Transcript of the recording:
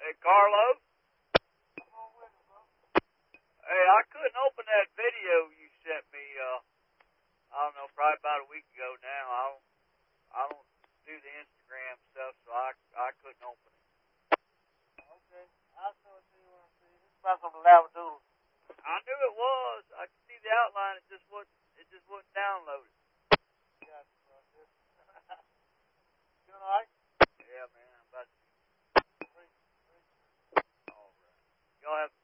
Hey, Carlo? Come on with it, bro. Hey, I couldn't open that video you sent me, I don't know, probably about a week ago now. I don't do the Instagram stuff, so I couldn't open it. Okay. I'll show it to you when I see it. It's about some labradoodles. I knew it was. I could see the outline. It just wouldn't download it. Got you, bro. You doing all right? Yeah, man. I'm about to. Great. All right. Y'all have